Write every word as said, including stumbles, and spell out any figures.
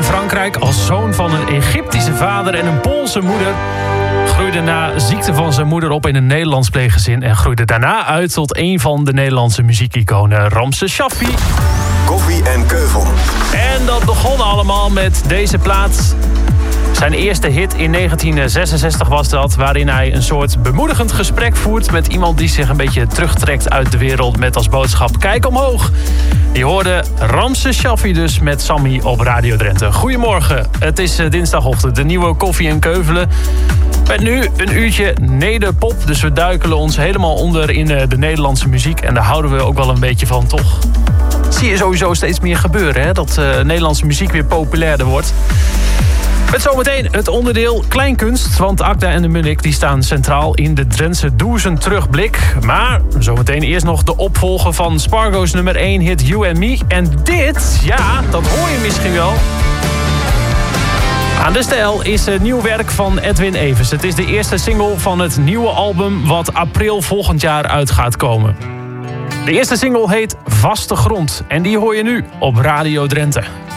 in Frankrijk als zoon van een Egyptische vader en een Poolse moeder. Groeide na ziekte van zijn moeder op in een Nederlands pleeggezin en groeide daarna uit tot een van de Nederlandse muziekiconen, Ramses Shaffi. Koffie en Keuvel. En dat begon allemaal met deze plaat. Zijn eerste hit in negentien zesenzestig was dat, waarin hij een soort bemoedigend gesprek voert met iemand die zich een beetje terugtrekt uit de wereld met als boodschap: kijk omhoog. Je hoorde Ramses Shaffi dus met Sammy op Radio Drenthe. Goedemorgen, het is dinsdagochtend, de nieuwe Koffie en Keuvelen. Met nu een uurtje nederpop, dus we duikelen ons helemaal onder in de Nederlandse muziek. En daar houden we ook wel een beetje van, toch? Zie je sowieso steeds meer gebeuren, hè? Dat uh, Nederlandse muziek weer populairder wordt. Met zometeen het onderdeel Kleinkunst, want Akda en de Munnik die staan centraal in de Drentse Doezen terugblik. Maar zometeen eerst nog de opvolger van Spargo's nummer één hit You and Me. En dit, ja, dat hoor je misschien wel. Aan de stijl is het nieuw werk van Edwin Evers. Het is de eerste single van het nieuwe album wat april volgend jaar uit gaat komen. De eerste single heet Vaste Grond en die hoor je nu op Radio Drenthe.